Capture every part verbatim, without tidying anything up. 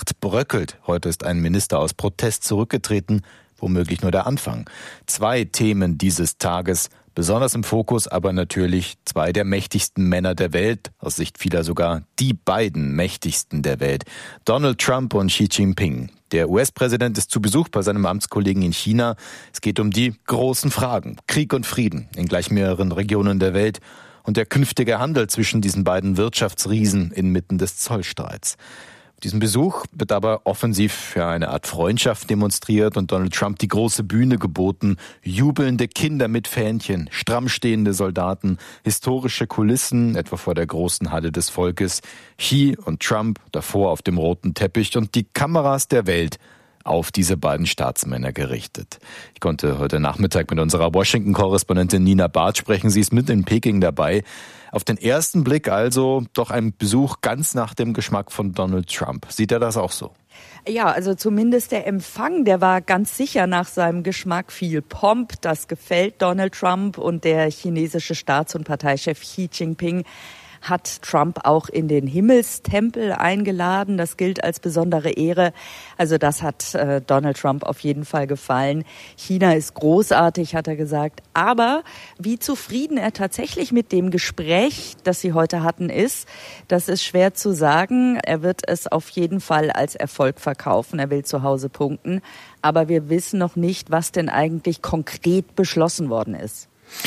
Macht bröckelt. Heute ist ein Minister aus Protest zurückgetreten, womöglich nur der Anfang. Zwei Themen dieses Tages, besonders im Fokus, aber natürlich zwei der mächtigsten Männer der Welt, aus Sicht vieler sogar die beiden mächtigsten der Welt, Donald Trump und Xi Jinping. Der U S-Präsident ist zu Besuch bei seinem Amtskollegen in China. Es geht um die großen Fragen, Krieg und Frieden in gleich mehreren Regionen der Welt und der künftige Handel zwischen diesen beiden Wirtschaftsriesen inmitten des Zollstreits. Diesen Besuch wird aber offensiv für eine Art Freundschaft demonstriert und Donald Trump die große Bühne geboten. Jubelnde Kinder mit Fähnchen, stramm stehende Soldaten, historische Kulissen, etwa vor der großen Halle des Volkes. Xi und Trump davor auf dem roten Teppich und die Kameras der Welt auf diese beiden Staatsmänner gerichtet. Ich konnte heute Nachmittag mit unserer Washington-Korrespondentin Nina Barth sprechen. Sie ist mit in Peking dabei. Auf den ersten Blick also doch ein Besuch ganz nach dem Geschmack von Donald Trump. Sieht er das auch so? Ja, also zumindest der Empfang, der war ganz sicher nach seinem Geschmack. Viel Pomp, das gefällt Donald Trump, und der chinesische Staats- und Parteichef Xi Jinping hat Trump auch in den Himmelstempel eingeladen. Das gilt als besondere Ehre. Also das hat äh, Donald Trump auf jeden Fall gefallen. China ist großartig, hat er gesagt. Aber wie zufrieden er tatsächlich mit dem Gespräch, das sie heute hatten, ist, das ist schwer zu sagen. Er wird es auf jeden Fall als Erfolg verkaufen. Er will zu Hause punkten. Aber wir wissen noch nicht, was denn eigentlich konkret beschlossen worden ist.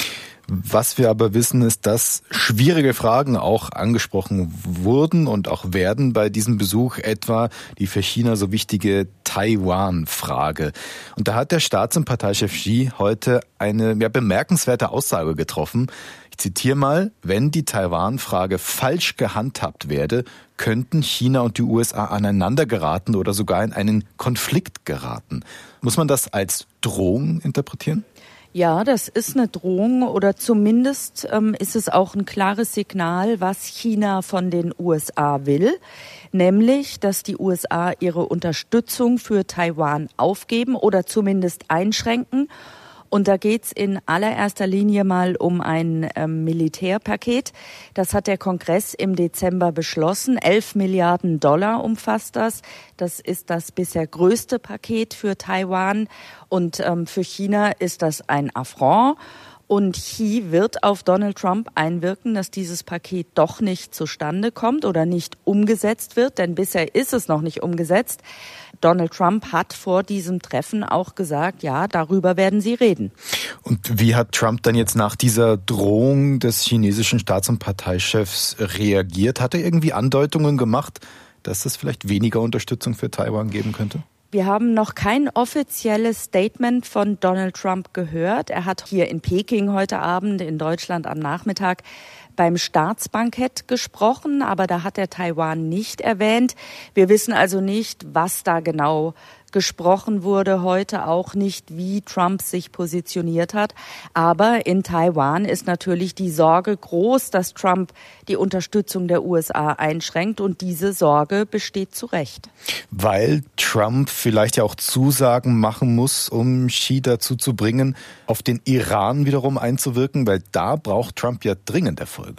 Was wir aber wissen, ist, dass schwierige Fragen auch angesprochen wurden und auch werden bei diesem Besuch, etwa die für China so wichtige Taiwan-Frage. Und da hat der Staats- und Parteichef Xi heute eine ja, bemerkenswerte Aussage getroffen. Ich zitiere mal: Wenn die Taiwan-Frage falsch gehandhabt werde, könnten China und die U S A aneinander geraten oder sogar in einen Konflikt geraten. Muss man das als Drohung interpretieren? Ja, das ist eine Drohung, oder zumindest ähm, ist es auch ein klares Signal, was China von den U S A will, nämlich, dass die U S A ihre Unterstützung für Taiwan aufgeben oder zumindest einschränken. Und da geht's in allererster Linie mal um ein ähm, Militärpaket. Das hat der Kongress im Dezember beschlossen. Elf Milliarden Dollar umfasst das. Das ist das bisher größte Paket für Taiwan. Und ähm, für China ist das ein Affront. Und Xi wird auf Donald Trump einwirken, dass dieses Paket doch nicht zustande kommt oder nicht umgesetzt wird, denn bisher ist es noch nicht umgesetzt. Donald Trump hat vor diesem Treffen auch gesagt, ja, darüber werden sie reden. Und wie hat Trump dann jetzt nach dieser Drohung des chinesischen Staats- und Parteichefs reagiert? Hat er irgendwie Andeutungen gemacht, dass es vielleicht weniger Unterstützung für Taiwan geben könnte? Wir haben noch kein offizielles Statement von Donald Trump gehört. Er hat hier in Peking heute Abend, in Deutschland am Nachmittag, beim Staatsbankett gesprochen, aber da hat er Taiwan nicht erwähnt. Wir wissen also nicht, was da genau gesprochen wurde, heute auch nicht, wie Trump sich positioniert hat. Aber in Taiwan ist natürlich die Sorge groß, dass Trump die Unterstützung der U S A einschränkt, und diese Sorge besteht zu Recht. Weil Trump vielleicht ja auch Zusagen machen muss, um Xi dazu zu bringen, auf den Iran wiederum einzuwirken, weil da braucht Trump ja dringend Erfolge.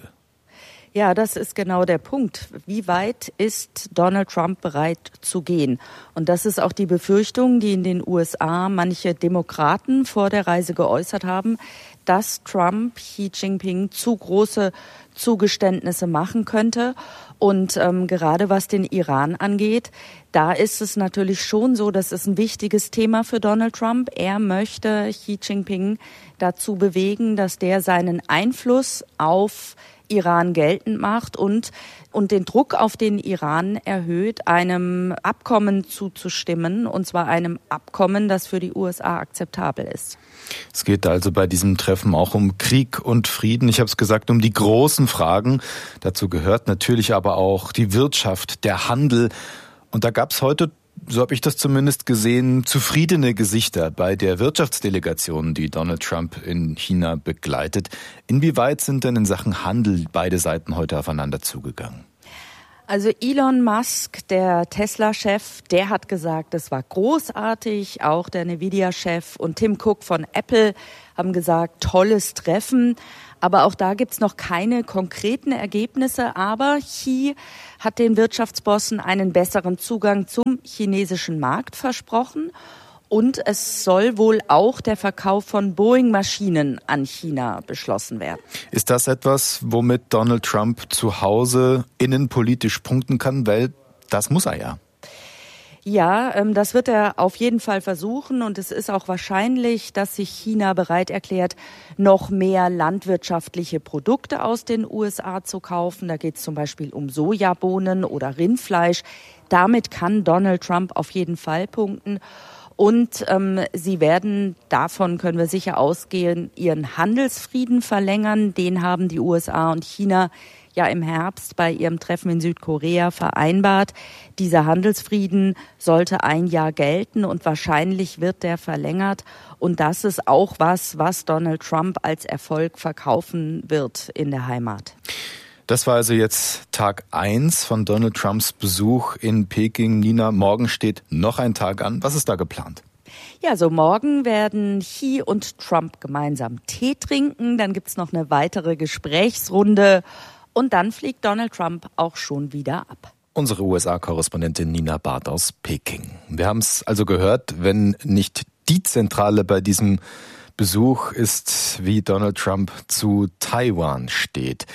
Ja, das ist genau der Punkt. Wie weit ist Donald Trump bereit zu gehen? Und das ist auch die Befürchtung, die in den U S A manche Demokraten vor der Reise geäußert haben, dass Trump Xi Jinping zu große Zugeständnisse machen könnte. Und ähm, gerade was den Iran angeht, da ist es natürlich schon so, das ist ein wichtiges Thema für Donald Trump. Er möchte Xi Jinping dazu bewegen, dass der seinen Einfluss auf Iran geltend macht und, und den Druck auf den Iran erhöht, einem Abkommen zuzustimmen, und zwar einem Abkommen, das für die U S A akzeptabel ist. Es geht also bei diesem Treffen auch um Krieg und Frieden. Ich habe es gesagt, um die großen Fragen. Dazu gehört natürlich aber auch die Wirtschaft, der Handel. Und da gab es heute, so habe ich das zumindest gesehen, zufriedene Gesichter bei der Wirtschaftsdelegation, die Donald Trump in China begleitet. Inwieweit sind denn in Sachen Handel beide Seiten heute aufeinander zugegangen? Also Elon Musk, der Tesla-Chef, der hat gesagt, es war großartig. Auch der Nvidia-Chef und Tim Cook von Apple haben gesagt, tolles Treffen. Aber auch da gibt's noch keine konkreten Ergebnisse. Aber Xi hat den Wirtschaftsbossen einen besseren Zugang zum chinesischen Markt versprochen. Und es soll wohl auch der Verkauf von Boeing-Maschinen an China beschlossen werden. Ist das etwas, womit Donald Trump zu Hause innenpolitisch punkten kann? Weil das muss er ja. Ja, ähm, das wird er auf jeden Fall versuchen. Und es ist auch wahrscheinlich, dass sich China bereit erklärt, noch mehr landwirtschaftliche Produkte aus den U S A zu kaufen. Da geht es zum Beispiel um Sojabohnen oder Rindfleisch. Damit kann Donald Trump auf jeden Fall punkten. Und ähm, sie werden, davon können wir sicher ausgehen, ihren Handelsfrieden verlängern. Den haben die U S A und China ja im Herbst bei ihrem Treffen in Südkorea vereinbart. Dieser Handelsfrieden sollte ein Jahr gelten und wahrscheinlich wird der verlängert. Und das ist auch was, was Donald Trump als Erfolg verkaufen wird in der Heimat. Das war also jetzt Tag eins von Donald Trumps Besuch in Peking. Nina, morgen steht noch ein Tag an. Was ist da geplant? Ja, so morgen werden Xi und Trump gemeinsam Tee trinken. Dann gibt's noch eine weitere Gesprächsrunde. Und dann fliegt Donald Trump auch schon wieder ab. Unsere U S A-Korrespondentin Nina Barth aus Peking. Wir haben es also gehört, wenn nicht die Zentrale bei diesem Besuch ist, wie Donald Trump zu Taiwan steht.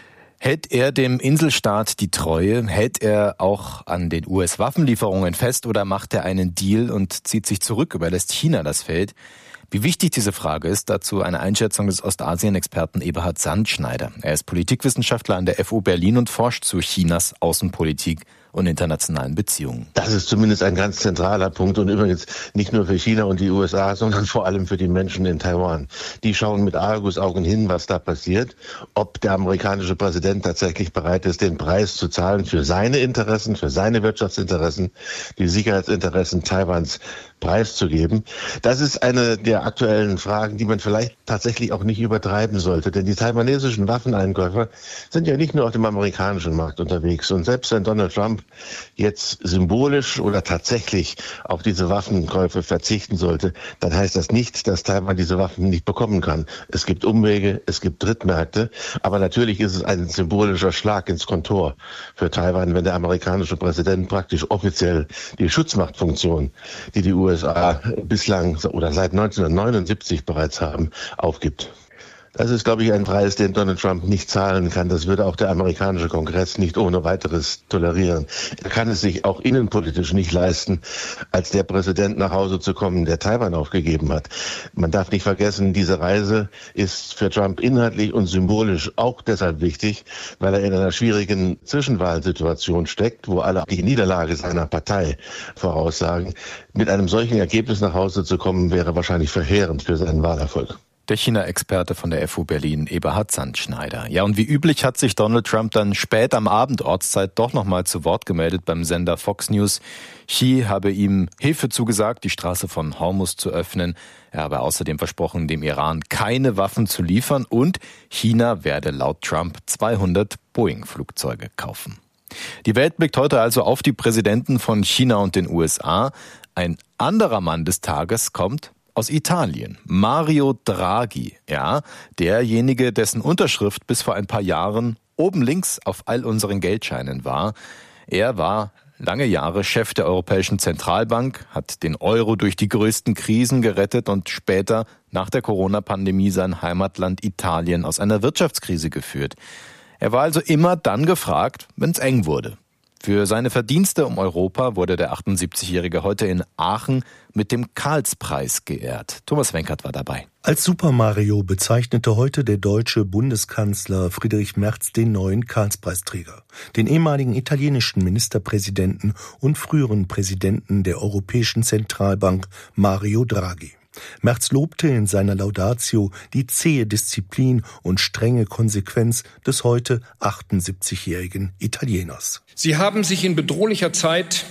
Hält er dem Inselstaat die Treue? Hält er auch an den U S-Waffenlieferungen fest oder macht er einen Deal und zieht sich zurück, überlässt China das Feld? Wie wichtig diese Frage ist, dazu eine Einschätzung des Ostasien-Experten Eberhard Sandschneider. Er ist Politikwissenschaftler an der F U Berlin und forscht zu Chinas Außenpolitik und internationalen Beziehungen. Das ist zumindest ein ganz zentraler Punkt und übrigens nicht nur für China und die U S A, sondern vor allem für die Menschen in Taiwan. Die schauen mit Argusaugen hin, was da passiert, ob der amerikanische Präsident tatsächlich bereit ist, den Preis zu zahlen für seine Interessen, für seine Wirtschaftsinteressen, die Sicherheitsinteressen Taiwans preiszugeben. Das ist eine der aktuellen Fragen, die man vielleicht tatsächlich auch nicht übertreiben sollte, denn die taiwanesischen Waffeneinkäufer sind ja nicht nur auf dem amerikanischen Markt unterwegs und selbst wenn Donald Trump jetzt symbolisch oder tatsächlich auf diese Waffenkäufe verzichten sollte, dann heißt das nicht, dass Taiwan diese Waffen nicht bekommen kann. Es gibt Umwege, es gibt Drittmärkte, aber natürlich ist es ein symbolischer Schlag ins Kontor für Taiwan, wenn der amerikanische Präsident praktisch offiziell die Schutzmachtfunktion, die die U S A bislang oder seit neunzehnhundertneunundsiebzig bereits haben, aufgibt. Das ist, glaube ich, ein Preis, den Donald Trump nicht zahlen kann. Das würde auch der amerikanische Kongress nicht ohne weiteres tolerieren. Er kann es sich auch innenpolitisch nicht leisten, als der Präsident nach Hause zu kommen, der Taiwan aufgegeben hat. Man darf nicht vergessen, diese Reise ist für Trump inhaltlich und symbolisch auch deshalb wichtig, weil er in einer schwierigen Zwischenwahlsituation steckt, wo alle die Niederlage seiner Partei voraussagen. Mit einem solchen Ergebnis nach Hause zu kommen, wäre wahrscheinlich verheerend für seinen Wahlerfolg. Der China-Experte von der F U Berlin, Eberhard Sandschneider. Ja, und wie üblich hat sich Donald Trump dann spät am Abend Ortszeit doch nochmal zu Wort gemeldet beim Sender Fox News. Xi habe ihm Hilfe zugesagt, die Straße von Hormuz zu öffnen. Er habe außerdem versprochen, dem Iran keine Waffen zu liefern und China werde laut Trump zweihundert Boeing-Flugzeuge kaufen. Die Welt blickt heute also auf die Präsidenten von China und den U S A. Ein anderer Mann des Tages kommt aus Italien, Mario Draghi, ja, derjenige, dessen Unterschrift bis vor ein paar Jahren oben links auf all unseren Geldscheinen war. Er war lange Jahre Chef der Europäischen Zentralbank, hat den Euro durch die größten Krisen gerettet und später nach der Corona-Pandemie sein Heimatland Italien aus einer Wirtschaftskrise geführt. Er war also immer dann gefragt, wenn es eng wurde. Für seine Verdienste um Europa wurde der achtundsiebzigjährige heute in Aachen mit dem Karlspreis geehrt. Thomas Wenkert war dabei. Als Super Mario bezeichnete heute der deutsche Bundeskanzler Friedrich Merz den neuen Karlspreisträger, den ehemaligen italienischen Ministerpräsidenten und früheren Präsidenten der Europäischen Zentralbank Mario Draghi. Merz lobte in seiner Laudatio die zähe Disziplin und strenge Konsequenz des heute achtundsiebzigjährigen Italieners. Sie haben sich in bedrohlicher Zeit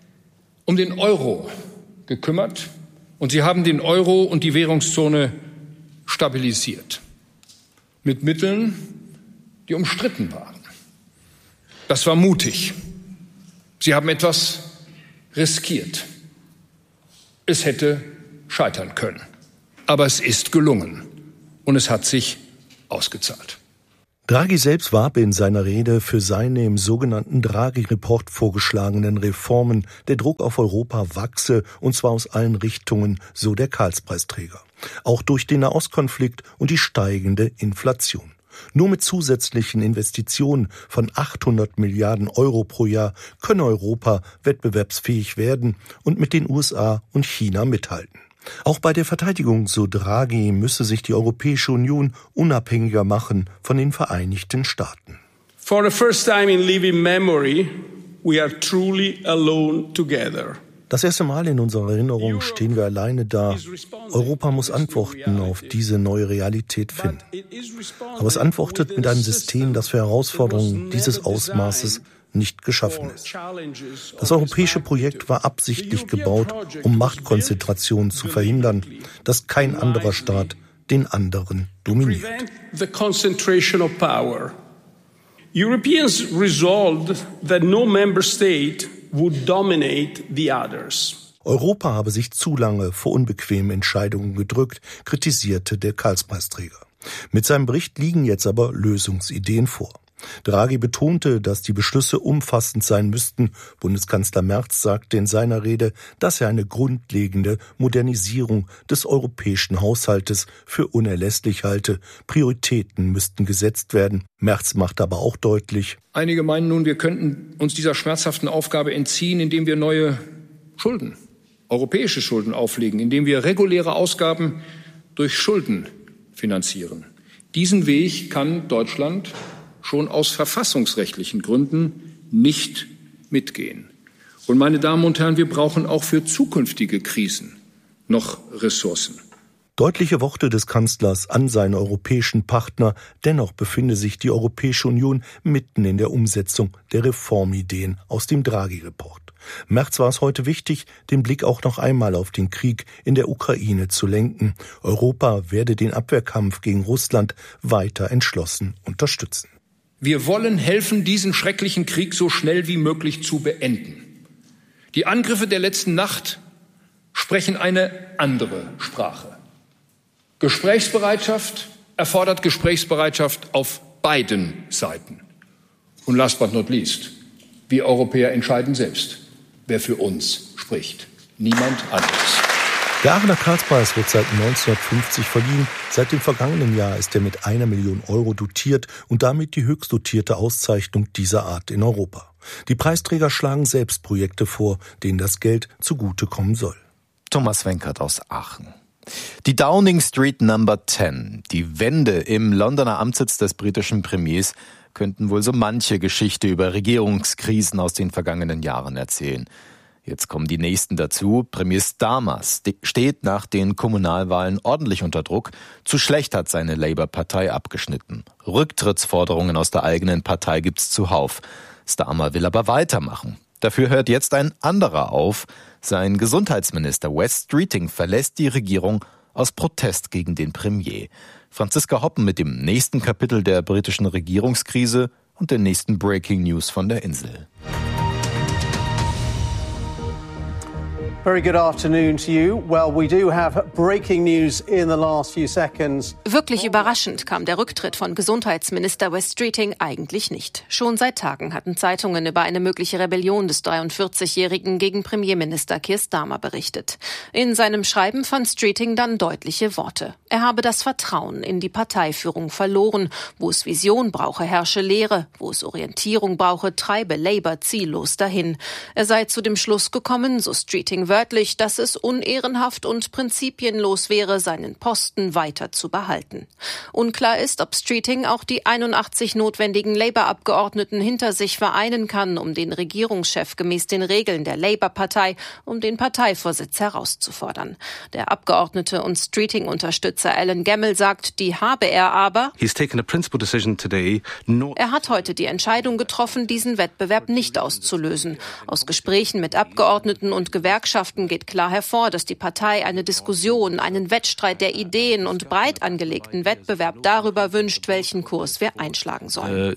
um den Euro gekümmert und Sie haben den Euro und die Währungszone stabilisiert. Mit Mitteln, die umstritten waren. Das war mutig. Sie haben etwas riskiert. Es hätte scheitern können. Aber es ist gelungen. Und es hat sich ausgezahlt. Draghi selbst warb in seiner Rede für seine im sogenannten Draghi-Report vorgeschlagenen Reformen. Der Druck auf Europa wachse, und zwar aus allen Richtungen, so der Karlspreisträger. Auch durch den Nahostkonflikt und die steigende Inflation. Nur mit zusätzlichen Investitionen von achthundert Milliarden Euro pro Jahr könne Europa wettbewerbsfähig werden und mit den U S A und China mithalten. Auch bei der Verteidigung, so Draghi, müsse sich die Europäische Union unabhängiger machen von den Vereinigten Staaten. For the first time in living memory, we are truly alone together. Das erste Mal in unserer Erinnerung stehen wir alleine da. Europa muss Antworten auf diese neue Realität finden. Aber es antwortet mit einem System, das für Herausforderungen dieses Ausmaßes nicht geschaffen ist. Das europäische Projekt war absichtlich gebaut, um Machtkonzentration zu verhindern, dass kein anderer Staat den anderen dominiert. Europeans resolved that no member state would dominate the others. Europa habe sich zu lange vor unbequemen Entscheidungen gedrückt, kritisierte der Karlspreisträger. Mit seinem Bericht liegen jetzt aber Lösungsideen vor. Draghi betonte, dass die Beschlüsse umfassend sein müssten. Bundeskanzler Merz sagte in seiner Rede, dass er eine grundlegende Modernisierung des europäischen Haushaltes für unerlässlich halte. Prioritäten müssten gesetzt werden. Merz macht aber auch deutlich: Einige meinen nun, wir könnten uns dieser schmerzhaften Aufgabe entziehen, indem wir neue Schulden, europäische Schulden auflegen, indem wir reguläre Ausgaben durch Schulden finanzieren. Diesen Weg kann Deutschland schon aus verfassungsrechtlichen Gründen nicht mitgehen. Und meine Damen und Herren, wir brauchen auch für zukünftige Krisen noch Ressourcen. Deutliche Worte des Kanzlers an seine europäischen Partner. Dennoch befinde sich die Europäische Union mitten in der Umsetzung der Reformideen aus dem Draghi-Report. Merz war es heute wichtig, den Blick auch noch einmal auf den Krieg in der Ukraine zu lenken. Europa werde den Abwehrkampf gegen Russland weiter entschlossen unterstützen. Wir wollen helfen, diesen schrecklichen Krieg so schnell wie möglich zu beenden. Die Angriffe der letzten Nacht sprechen eine andere Sprache. Gesprächsbereitschaft erfordert Gesprächsbereitschaft auf beiden Seiten. Und last but not least, wir Europäer entscheiden selbst, wer für uns spricht. Niemand anderes. Der Aachener Karlspreis wird seit neunzehnhundertfünfzig verliehen. Seit dem vergangenen Jahr ist er mit einer Million Euro dotiert und damit die höchst dotierte Auszeichnung dieser Art in Europa. Die Preisträger schlagen selbst Projekte vor, denen das Geld zugutekommen soll. Thomas Wenkert aus Aachen. Die Downing Street Number zehn, die Wände im Londoner Amtssitz des britischen Premiers, könnten wohl so manche Geschichte über Regierungskrisen aus den vergangenen Jahren erzählen. Jetzt kommen die nächsten dazu. Premier Starmer steht nach den Kommunalwahlen ordentlich unter Druck. Zu schlecht hat seine Labour-Partei abgeschnitten. Rücktrittsforderungen aus der eigenen Partei gibt's zuhauf. Starmer will aber weitermachen. Dafür hört jetzt ein anderer auf. Sein Gesundheitsminister Wes Streeting verlässt die Regierung aus Protest gegen den Premier. Franziska Hoppen mit dem nächsten Kapitel der britischen Regierungskrise und den nächsten Breaking News von der Insel. Very good afternoon to you. Well, we do have breaking news in the last few seconds. Wirklich überraschend kam der Rücktritt von Gesundheitsminister Wes Streeting eigentlich nicht. Schon seit Tagen hatten Zeitungen über eine mögliche Rebellion des dreiundvierzigjährigen gegen Premierminister Keir Starmer berichtet. In seinem Schreiben fand Streeting dann deutliche Worte. Er habe das Vertrauen in die Parteiführung verloren. Wo es Vision brauche, herrsche Leere. Wo es Orientierung brauche, treibe Labour ziellos dahin. Er sei zu dem Schluss gekommen, so Streeting wörtlich, dass es unehrenhaft und prinzipienlos wäre, seinen Posten weiter zu behalten. Unklar ist, ob Streeting auch die einundachtzig notwendigen Labour-Abgeordneten hinter sich vereinen kann, um den Regierungschef gemäß den Regeln der Labour-Partei um den Parteivorsitz herauszufordern. Der Abgeordnete und Streeting-Unterstützer Alan Gemmell sagt, die habe er aber. Er hat heute die Entscheidung getroffen, diesen Wettbewerb nicht auszulösen. Aus Gesprächen mit Abgeordneten und Gewerkschaften Botschaften geht klar hervor, dass die Partei eine Diskussion, einen Wettstreit der Ideen und breit angelegten Wettbewerb darüber wünscht, welchen Kurs wir einschlagen sollen.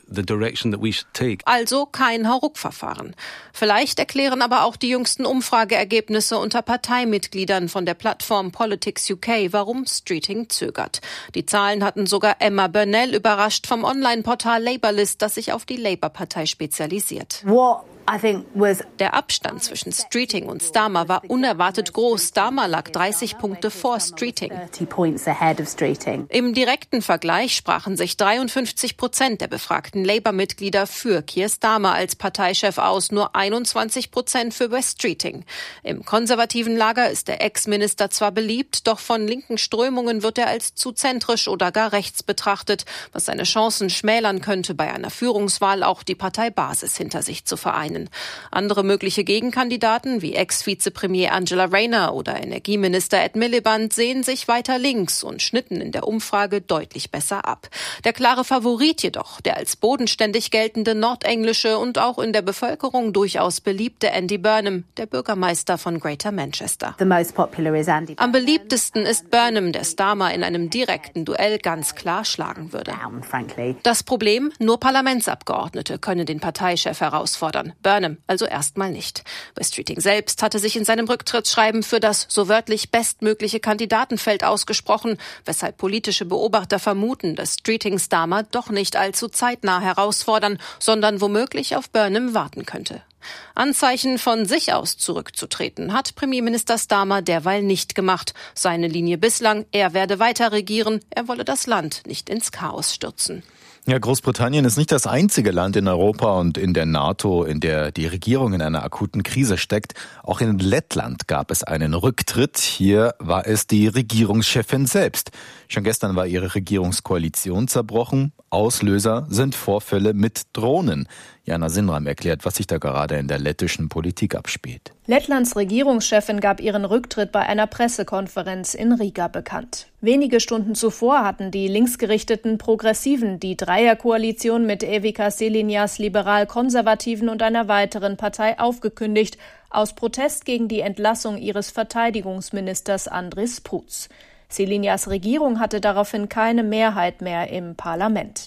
Also kein Hauruck-Verfahren. Vielleicht erklären aber auch die jüngsten Umfrageergebnisse unter Parteimitgliedern von der Plattform Politics U K, warum Streeting zögert. Die Zahlen hatten sogar Emma Burnell überrascht vom Online-Portal Labourlist, das sich auf die Labour-Partei spezialisiert. What I think was Der Abstand zwischen Streeting und Starmer war unerwartet groß. Starmer lag dreißig Punkte vor Streeting. thirty points ahead of Streeting. Im direkten Vergleich sprachen sich dreiundfünfzig Prozent der befragten Labour-Mitglieder für Keir Starmer als Parteichef aus, nur einundzwanzig Prozent für Wes Streeting. Im konservativen Lager ist der Ex-Minister zwar beliebt, doch von linken Strömungen wird er als zu zentrisch oder gar rechts betrachtet, was seine Chancen schmälern könnte, bei einer Führungswahl auch die Parteibasis hinter sich zu vereinen. Andere mögliche Gegenkandidaten wie Ex-Vizepremier Angela Rayner oder Energieminister Ed Miliband sehen sich weiter links und schnitten in der Umfrage deutlich besser ab. Der klare Favorit jedoch, der als bodenständig geltende nordenglische und auch in der Bevölkerung durchaus beliebte Andy Burnham, der Bürgermeister von Greater Manchester. The most popular is Andy Am beliebtesten ist Burnham, der Starmer in einem direkten Duell ganz klar schlagen würde. Down, frankly. Das Problem, nur Parlamentsabgeordnete können den Parteichef herausfordern. Burnham also erstmal nicht. Wes Streeting selbst hatte sich in seinem Rücktrittsschreiben für das so wörtlich bestmögliche Kandidatenfeld ausgesprochen, weshalb politische Beobachter vermuten, dass Streeting Starmer doch nicht allzu zeitnah herausfordern, sondern womöglich auf Burnham warten könnte. Anzeichen von sich aus zurückzutreten hat Premierminister Starmer derweil nicht gemacht. Seine Linie bislang, er werde weiter regieren, er wolle das Land nicht ins Chaos stürzen. Ja, Großbritannien ist nicht das einzige Land in Europa und in der NATO, in der die Regierung in einer akuten Krise steckt. Auch in Lettland gab es einen Rücktritt. Hier war es die Regierungschefin selbst. Schon gestern war ihre Regierungskoalition zerbrochen. Auslöser sind Vorfälle mit Drohnen. Jana Sinram erklärt, was sich da gerade in der lettischen Politik abspielt. Lettlands Regierungschefin gab ihren Rücktritt bei einer Pressekonferenz in Riga bekannt. Wenige Stunden zuvor hatten die linksgerichteten Progressiven die Dreierkoalition mit Evika Selinias Liberal-Konservativen und einer weiteren Partei aufgekündigt, aus Protest gegen die Entlassung ihres Verteidigungsministers Andris Sprutz. Selinias Regierung hatte daraufhin keine Mehrheit mehr im Parlament.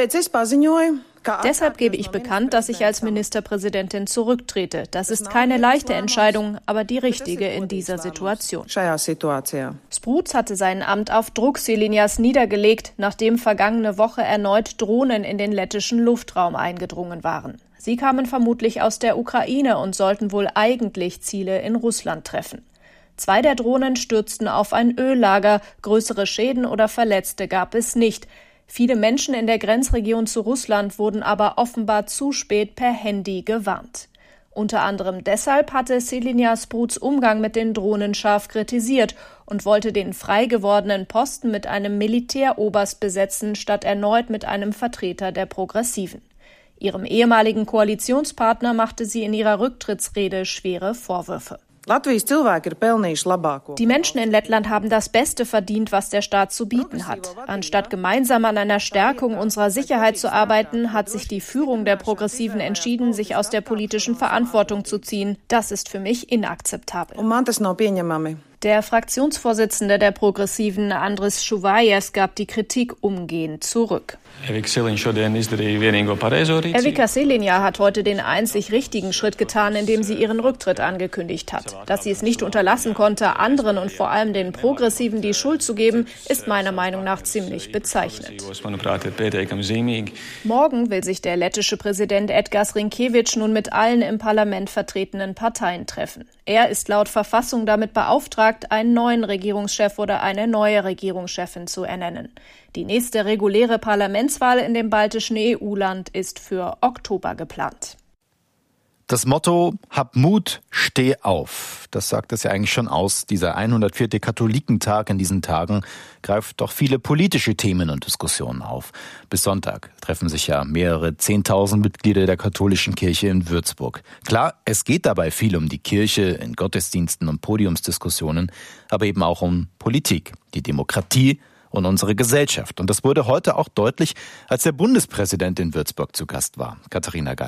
Deshalb gebe ich bekannt, dass ich als Ministerpräsidentin zurücktrete. Das ist keine leichte Entscheidung, aber die richtige in dieser Situation. Sprutz hatte sein Amt auf Druck Selinias niedergelegt, nachdem vergangene Woche erneut Drohnen in den lettischen Luftraum eingedrungen waren. Sie kamen vermutlich aus der Ukraine und sollten wohl eigentlich Ziele in Russland treffen. Zwei der Drohnen stürzten auf ein Öllager, größere Schäden oder Verletzte gab es nicht. Viele Menschen in der Grenzregion zu Russland wurden aber offenbar zu spät per Handy gewarnt. Unter anderem deshalb hatte Selina Sprutz Umgang mit den Drohnen scharf kritisiert und wollte den frei gewordenen Posten mit einem Militäroberst besetzen, statt erneut mit einem Vertreter der Progressiven. Ihrem ehemaligen Koalitionspartner machte sie in ihrer Rücktrittsrede schwere Vorwürfe. Die Menschen in Lettland haben das Beste verdient, was der Staat zu bieten hat. Anstatt gemeinsam an einer Stärkung unserer Sicherheit zu arbeiten, hat sich die Führung der Progressiven entschieden, sich aus der politischen Verantwortung zu ziehen. Das ist für mich inakzeptabel. Der Fraktionsvorsitzende der Progressiven, Andris Šuvajas, gab die Kritik umgehend zurück. Evika Selina hat heute den einzig richtigen Schritt getan, indem sie ihren Rücktritt angekündigt hat. Dass sie es nicht unterlassen konnte, anderen und vor allem den Progressiven die Schuld zu geben, ist meiner Meinung nach ziemlich bezeichnend. Morgen will sich der lettische Präsident Edgars Rinkēvičs nun mit allen im Parlament vertretenen Parteien treffen. Er ist laut Verfassung damit beauftragt, einen neuen Regierungschef oder eine neue Regierungschefin zu ernennen. Die nächste reguläre Parlamentswahl in dem baltischen E U-Land ist für Oktober geplant. Das Motto "Hab Mut, steh auf", das sagt es ja eigentlich schon aus. Dieser hundertvierte Katholikentag in diesen Tagen greift doch viele politische Themen und Diskussionen auf. Bis Sonntag treffen sich ja mehrere Zehntausend Mitglieder der katholischen Kirche in Würzburg. Klar, es geht dabei viel um die Kirche in Gottesdiensten und Podiumsdiskussionen, aber eben auch um Politik, die Demokratie und unsere Gesellschaft. Und das wurde heute auch deutlich, als der Bundespräsident in Würzburg zu Gast war, Katharina Geiger.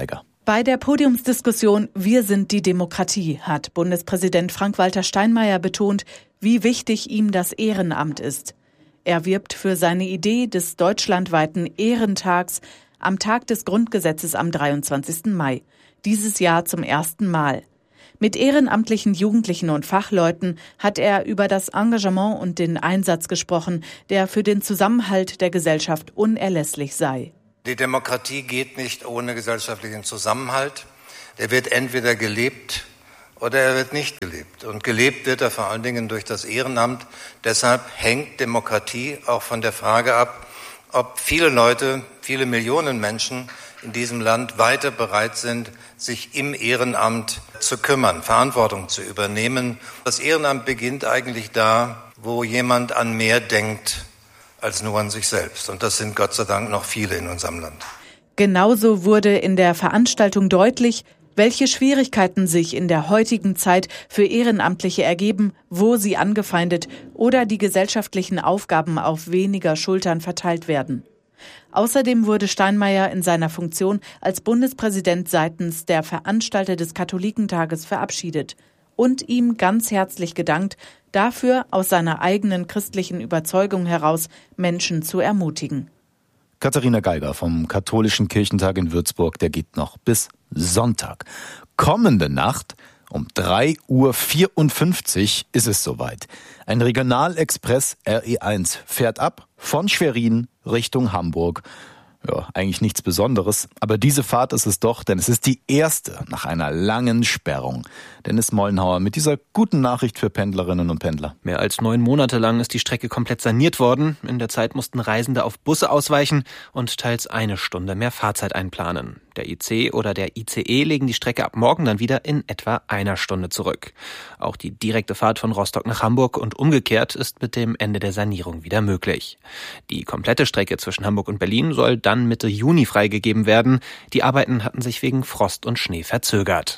Bei der Podiumsdiskussion Wir sind die Demokratie hat Bundespräsident Frank-Walter Steinmeier betont, wie wichtig ihm das Ehrenamt ist. Er wirbt für seine Idee des deutschlandweiten Ehrentags am Tag des Grundgesetzes am dreiundzwanzigsten Mai, dieses Jahr zum ersten Mal. Mit ehrenamtlichen Jugendlichen und Fachleuten hat er über das Engagement und den Einsatz gesprochen, der für den Zusammenhalt der Gesellschaft unerlässlich sei. Die Demokratie geht nicht ohne gesellschaftlichen Zusammenhalt. Der wird entweder gelebt oder er wird nicht gelebt. Und gelebt wird er vor allen Dingen durch das Ehrenamt. Deshalb hängt Demokratie auch von der Frage ab, ob viele Leute, viele Millionen Menschen in diesem Land weiter bereit sind, sich im Ehrenamt zu kümmern, Verantwortung zu übernehmen. Das Ehrenamt beginnt eigentlich da, wo jemand an mehr denkt als nur an sich selbst. Und das sind Gott sei Dank noch viele in unserem Land. Genauso wurde in der Veranstaltung deutlich, welche Schwierigkeiten sich in der heutigen Zeit für Ehrenamtliche ergeben, wo sie angefeindet oder die gesellschaftlichen Aufgaben auf weniger Schultern verteilt werden. Außerdem wurde Steinmeier in seiner Funktion als Bundespräsident seitens der Veranstalter des Katholikentages verabschiedet und ihm ganz herzlich gedankt, dafür aus seiner eigenen christlichen Überzeugung heraus Menschen zu ermutigen. Katharina Geiger vom Katholischen Kirchentag in Würzburg, der geht noch bis Sonntag. Kommende Nacht um drei Uhr vierundfünfzig ist es soweit. Ein Regionalexpress R E eins fährt ab von Schwerin Richtung Hamburg. Ja, eigentlich nichts Besonderes, aber diese Fahrt ist es doch, denn es ist die erste nach einer langen Sperrung. Dennis Mollenhauer mit dieser guten Nachricht für Pendlerinnen und Pendler. Mehr als neun Monate lang ist die Strecke komplett saniert worden. In der Zeit mussten Reisende auf Busse ausweichen und teils eine Stunde mehr Fahrzeit einplanen. Der I C oder der I C E legen die Strecke ab morgen dann wieder in etwa einer Stunde zurück. Auch die direkte Fahrt von Rostock nach Hamburg und umgekehrt ist mit dem Ende der Sanierung wieder möglich. Die komplette Strecke zwischen Hamburg und Berlin soll dann Mitte Juni freigegeben werden. Die Arbeiten hatten sich wegen Frost und Schnee verzögert.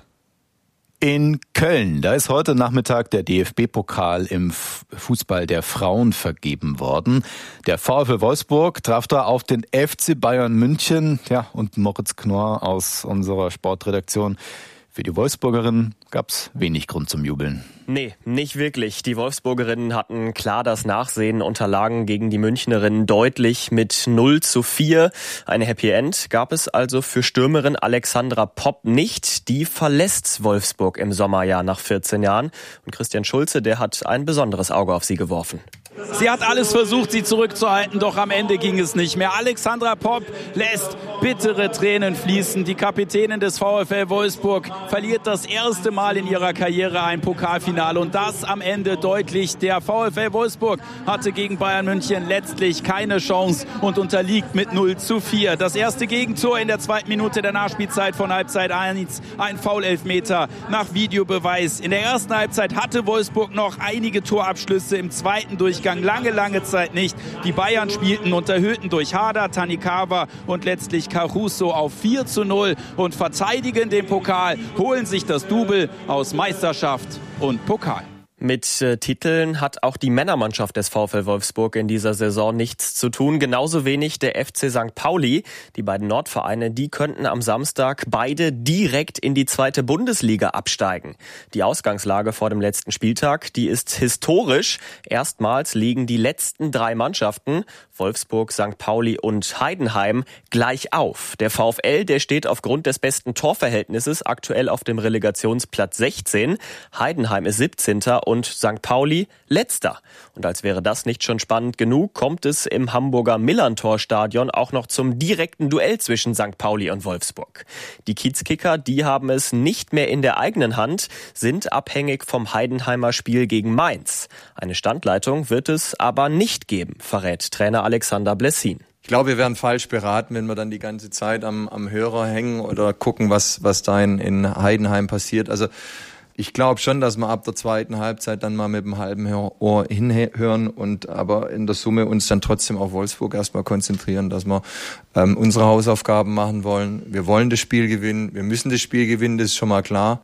In Köln, da ist heute Nachmittag der D F B-Pokal im Fußball der Frauen vergeben worden. Der VfL Wolfsburg traf da auf den F C Bayern München. Ja, und Moritz Knorr aus unserer Sportredaktion. Für die Wolfsburgerinnen gab's wenig Grund zum Jubeln. Nee, nicht wirklich. Die Wolfsburgerinnen hatten klar das Nachsehen, unterlagen gegen die Münchnerinnen deutlich mit null zu vier. Eine Happy End gab es also für Stürmerin Alexandra Popp nicht. Die verlässt Wolfsburg im Sommerjahr nach vierzehn Jahren. Und Christian Schulze, der hat ein besonderes Auge auf sie geworfen. Sie hat alles versucht, sie zurückzuhalten, doch am Ende ging es nicht mehr. Alexandra Popp lässt bittere Tränen fließen. Die Kapitänin des VfL Wolfsburg verliert das erste Mal in ihrer Karriere ein Pokalfinale und das am Ende deutlich. Der VfL Wolfsburg hatte gegen Bayern München letztlich keine Chance und unterliegt mit null zu vier. Das erste Gegentor in der zweiten Minute der Nachspielzeit von Halbzeit eins, ein Foul-Elfmeter nach Videobeweis. In der ersten Halbzeit hatte Wolfsburg noch einige Torabschlüsse, im zweiten Durchgang lange, lange Zeit nicht. Die Bayern spielten und erhöhten durch Hader, Tanikawa und letztlich Caruso auf vier zu null und verteidigen den Pokal, holen sich das Double aus Meisterschaft und Pokal. Mit äh, Titeln hat auch die Männermannschaft des VfL Wolfsburg in dieser Saison nichts zu tun. Genauso wenig der F C Sankt Pauli. Die beiden Nordvereine, die könnten am Samstag beide direkt in die zweite Bundesliga absteigen. Die Ausgangslage vor dem letzten Spieltag, die ist historisch. Erstmals liegen die letzten drei Mannschaften, Wolfsburg, Sankt Pauli und Heidenheim, gleich auf. Der VfL, der steht aufgrund des besten Torverhältnisses aktuell auf dem Relegationsplatz sechzehn. Heidenheim ist siebzehnter und Sankt Pauli letzter. Und als wäre das nicht schon spannend genug, kommt es im Hamburger Millerntor-Stadion auch noch zum direkten Duell zwischen Sankt Pauli und Wolfsburg. Die Kiezkicker, die haben es nicht mehr in der eigenen Hand, sind abhängig vom Heidenheimer Spiel gegen Mainz. Eine Standleitung wird es aber nicht geben, verrät Trainer Alexander Blessin. Ich glaube, wir wären falsch beraten, wenn wir dann die ganze Zeit am, am Hörer hängen oder gucken, was, was da in, in Heidenheim passiert. Also ich glaube schon, dass wir ab der zweiten Halbzeit dann mal mit dem halben Ohr hinhören und aber in der Summe uns dann trotzdem auf Wolfsburg erstmal konzentrieren, dass wir ähm, unsere Hausaufgaben machen wollen. Wir wollen das Spiel gewinnen, wir müssen das Spiel gewinnen, das ist schon mal klar.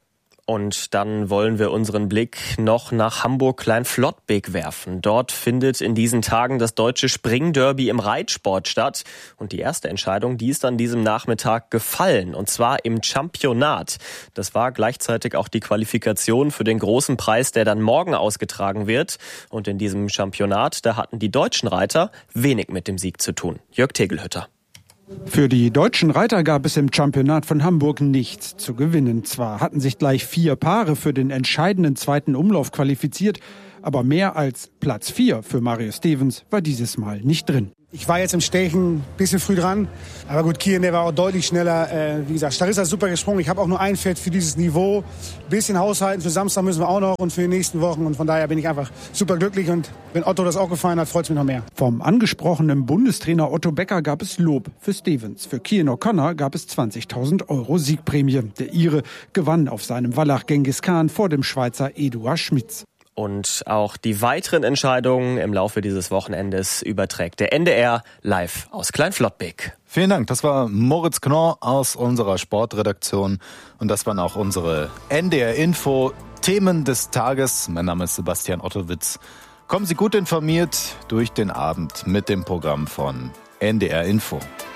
Und dann wollen wir unseren Blick noch nach Hamburg-Kleinflottbek werfen. Dort findet in diesen Tagen das deutsche Springderby im Reitsport statt. Und die erste Entscheidung, die ist an diesem Nachmittag gefallen. Und zwar im Championat. Das war gleichzeitig auch die Qualifikation für den großen Preis, der dann morgen ausgetragen wird. Und in diesem Championat, da hatten die deutschen Reiter wenig mit dem Sieg zu tun. Jörg Tegelhütter. Für die deutschen Reiter gab es im Championat von Hamburg nichts zu gewinnen. Zwar hatten sich gleich vier Paare für den entscheidenden zweiten Umlauf qualifiziert, aber mehr als Platz vier für Mario Stevens war dieses Mal nicht drin. Ich war jetzt im Stechen ein bisschen früh dran, aber gut, Kian, der war auch deutlich schneller. Äh, wie gesagt, Starissa ist super gesprungen. Ich habe auch nur ein Pferd für dieses Niveau. Ein bisschen haushalten, für Samstag müssen wir auch noch und für die nächsten Wochen. Und von daher bin ich einfach super glücklich. Und wenn Otto das auch gefallen hat, freut es mich noch mehr. Vom angesprochenen Bundestrainer Otto Becker gab es Lob für Stevens. Für Kian O'Connor gab es zwanzigtausend Euro Siegprämie. Der Ire gewann auf seinem Wallach Genghis Khan vor dem Schweizer Eduard Schmitz. Und auch die weiteren Entscheidungen im Laufe dieses Wochenendes überträgt der N D R live aus Kleinflottbek. Vielen Dank, das war Moritz Knorr aus unserer Sportredaktion und das waren auch unsere N D R-Info Themen des Tages. Mein Name ist Sebastian Ottowitz. Kommen Sie gut informiert durch den Abend mit dem Programm von N D R-Info.